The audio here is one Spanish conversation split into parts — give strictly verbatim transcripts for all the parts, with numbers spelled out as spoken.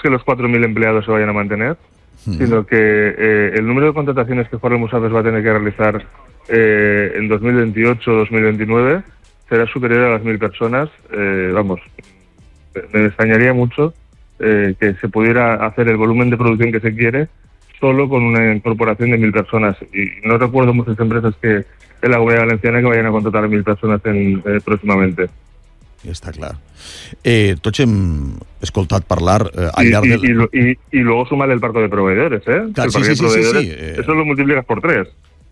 que los cuatro mil empleados se vayan a mantener, mm. sino que eh, el número de contrataciones que Ford Almussafes va a tener que realizar eh, en dos mil veintiocho dos mil veintinueve será superior a las mil personas. Eh, vamos, me extrañaría mucho eh, que se pudiera hacer el volumen de producción que se quiere solo con una incorporación de mil personas. Y no recuerdo muchas empresas que en la Comunidad Valenciana que vayan a contratar a mil personas en, eh, próximamente. Està clar. Eh, tots hem escoltat parlar eh, al y, llarg y, del... Y, y, y luego sumar el parque de proveedores, ¿eh? Clar, el sí, sí, sí, proveedores, sí, sí. Eh... Eso lo multiplicas por tres.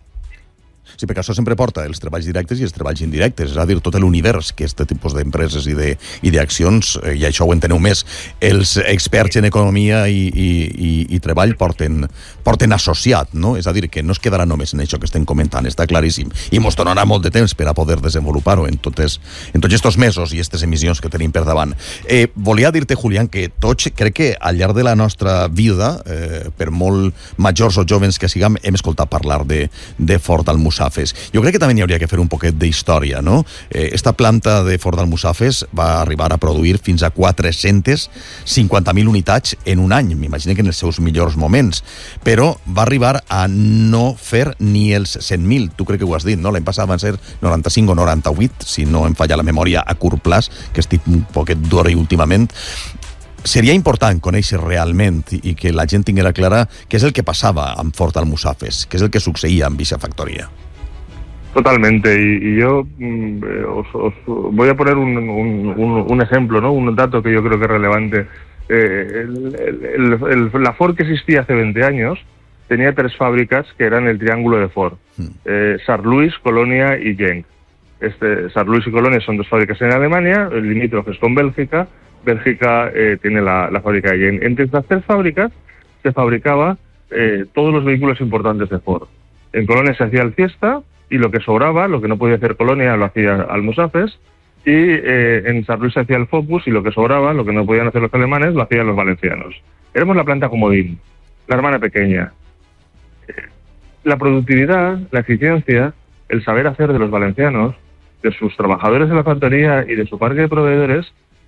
Sí, perquè això sempre porta els treballs directes i els treballs indirectes, és a dir, tot l'univers que aquest tipus d'empreses i de, i d'accions, eh, i això ho enteneu més, els experts en economia i, i, i, i treball porten, porten associat, no? És a dir, que no es quedarà només en això que estem comentant, està claríssim, i mos donarà molt de temps per a poder desenvolupar-ho en, totes, en tots aquests mesos i aquestes emissions que tenim per davant. Eh, volia dir-te, Julián, que tots, crec que al llarg de la nostra vida, eh, per molt majors o joves que siguem, hem escoltat parlar de, de Ford Almussafes. Jo crec que també hi hauria que fer un poquet d'història, no? Eh, esta planta de Ford Almussafes va arribar a produir fins a quatre-cents cinquanta mil unitats en un any, m'imagino que en els seus millors moments, però va arribar a no fer ni els cent mil, tu crec que ho has dit, no? L'any passat van ser noranta-cinc o noranta-vuit, si no em falla la memòria a curt plaç, que estic un poquet d'hora últimament. Seria important conèixer realment i que la gent tinguera clara què és el que passava amb Ford Almussafes, què és el que succeïa amb aquesta factoria. Totalmente, y, y yo mm, os, os voy a poner un, un, un, un ejemplo, ¿no? Un dato que yo creo que es relevante. Eh, el, el, el, la Ford que existía hace veinte años tenía tres fábricas que eran el triángulo de Ford, eh, Saarlouis, Colonia y Genk. Este, Saarlouis y Colonia son dos fábricas en Alemania, el limítrofe es con Bélgica, Bélgica eh, tiene la, la fábrica de Genk. Entre estas tres fábricas se fabricaba eh, todos los vehículos importantes de Ford. En Colonia se hacía el Fiesta, y lo que sobraba, lo que no podía hacer Colonia, lo hacía Almussafes, y eh, en Saarlouis se hacía el Focus, y lo que sobraba, lo que no podían hacer los alemanes, lo hacían los valencianos. Éramos la planta comodín, la hermana pequeña. La productividad, la eficiencia, el saber hacer de los valencianos, de sus trabajadores de la factoría y de su parque de proveedores,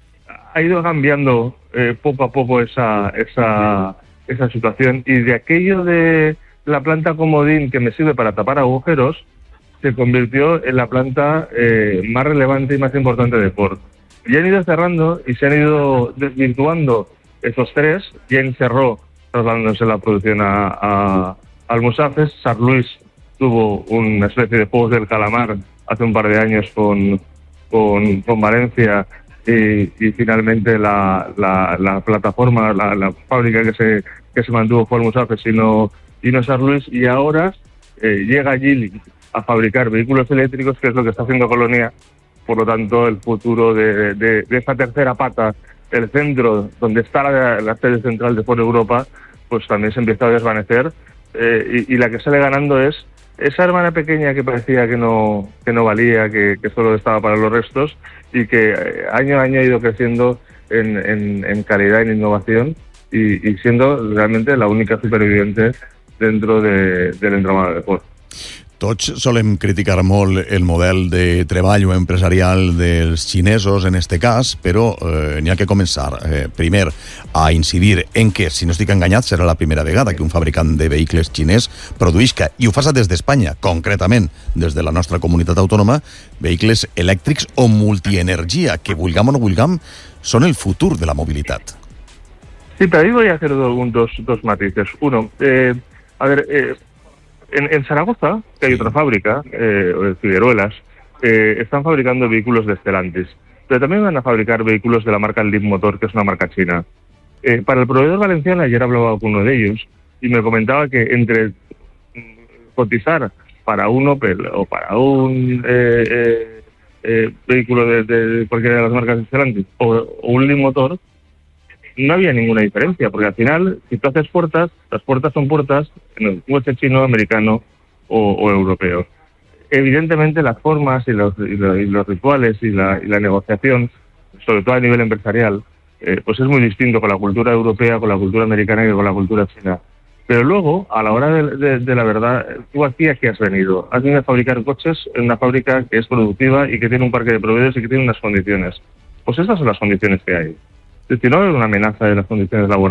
ha ido cambiando eh, poco a poco esa, esa, esa situación, y de aquello de la planta comodín que me sirve para tapar agujeros, se convirtió en la planta eh, más relevante y más importante de Ford. Y han ido cerrando y se han ido desvirtuando esos tres. Genk cerró trasladándose la producción a, a Almussafes. Saarlouis tuvo una especie de juegos del calamar hace un par de años con, con, con Valencia, y, y finalmente la, la, la plataforma, la, la fábrica que se, que se mantuvo fue Almussafes y no, y no Saarlouis, y ahora eh, llega Geely a fabricar vehículos eléctricos, que es lo que está haciendo Colonia. Por lo tanto, el futuro de, de, de esta tercera pata, el centro donde está la, la sede central de Ford Europa, pues también se empieza a desvanecer, eh, y, y la que sale ganando es esa hermana pequeña que parecía que no, que no valía, que, que solo estaba para los restos, y que eh, año a año ha ido creciendo en, en, en calidad y en innovación, y, y siendo realmente la única superviviente dentro de, del entramado de Ford. Tots solem criticar molt el model de treball o empresarial dels xinesos en este cas, però eh, n'hi ha que començar eh, primer a incidir en que, si no estic enganyat, serà la primera vegada que un fabricant de vehicles xinès produïsca, i ho fa des d'Espanya, concretament des de la nostra comunitat autònoma, vehicles elèctrics o multienergia, que vulguem o no vulguem, són el futur de la mobilitat. Sí, pero ahí voy a hacer dos, dos matices. Uno, eh, a ver... Eh, En, en Zaragoza, que hay otra fábrica, eh, Figueruelas, eh, están fabricando vehículos de Stellantis, pero también van a fabricar vehículos de la marca Leap Motor, que es una marca china. Eh, para el proveedor valenciano, ayer hablaba con uno de ellos y me comentaba que entre cotizar para un Opel o para un eh, eh, eh, vehículo de, de cualquiera de las marcas de Stellantis o, o un Leap Motor, no había ninguna diferencia, porque al final, si tú haces puertas, las puertas son puertas en el coche chino, americano o, o europeo. Evidentemente, las formas y los, y los, y los rituales y la, y la negociación, sobre todo a nivel empresarial, eh, pues es muy distinto con la cultura europea, con la cultura americana y con la cultura china. Pero luego, a la hora de, de, de la verdad, tú aquí a qué has venido. Has venido a fabricar coches en una fábrica que es productiva y que tiene un parque de proveedores y que tiene unas condiciones. Pues esas son las condiciones que hay. Es decir, no hay una amenaza de las condiciones laborales.